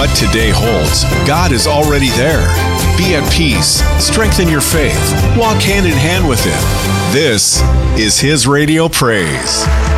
what today holds, God is already there. Be at peace, strengthen your faith, walk hand in hand with Him. This is His Radio Praise.